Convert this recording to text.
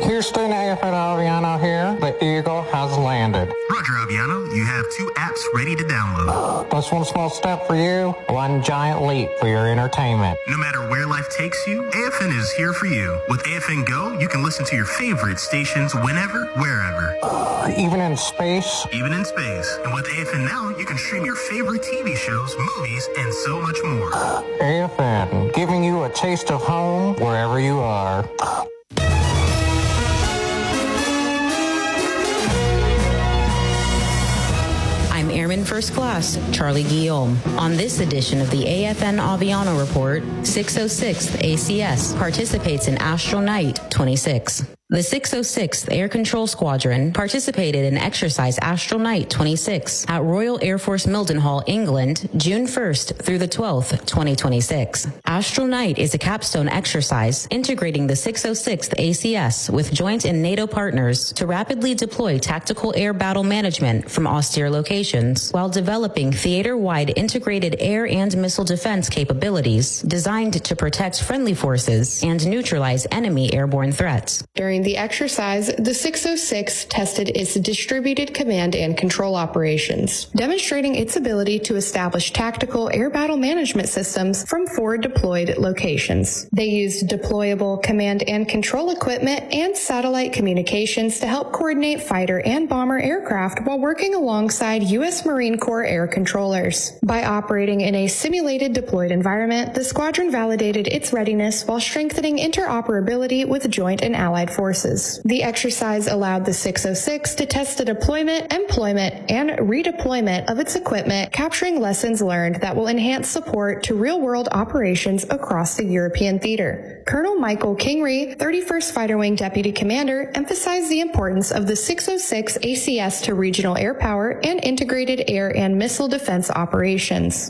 Houston, AFN Aviano here. The Eagle has landed. Roger, Aviano. You have 2 apps ready to download. That's one small step for you, one giant leap for your entertainment. No matter where life takes you, AFN is here for you. With AFN Go, you can listen to your favorite stations whenever, wherever. Even in space? Even in space. And with AFN Now, you can stream your favorite TV shows, movies, and so much more. AFN, giving you a taste of home wherever you are. I'm Airman First Class Charlie Guillaume. On this edition of the AFN Aviano Report, 606th ACS participates in Astral Night 26. The 606th Air Control Squadron participated in Exercise Astral Night 26 at Royal Air Force Mildenhall, England, June 1st through the 12th, 2026. Astral Night is a capstone exercise integrating the 606th ACS with joint and NATO partners to rapidly deploy tactical air battle management from austere locations while developing theater-wide integrated air and missile defense capabilities designed to protect friendly forces and neutralize enemy airborne threats. During the exercise, the 606 tested its distributed command and control operations, demonstrating its ability to establish tactical air battle management systems from 4 deployed locations. They used deployable command and control equipment and satellite communications to help coordinate fighter and bomber aircraft while working alongside U.S. Marine Corps air controllers. By operating in a simulated deployed environment, the squadron validated its readiness while strengthening interoperability with joint and allied forces. The exercise allowed the 606 to test the deployment, employment, and redeployment of its equipment, capturing lessons learned that will enhance support to real-world operations across the European theater. Colonel Michael Kingery, 31st Fighter Wing Deputy Commander, emphasized the importance of the 606 ACS to regional air power and integrated air and missile defense operations.